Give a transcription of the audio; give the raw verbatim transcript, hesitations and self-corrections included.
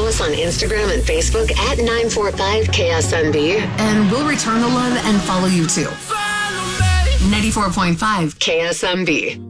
follow us on Instagram and Facebook at nine four five K S N B. And we'll return the love and follow you too. ninety-four point five K S M B.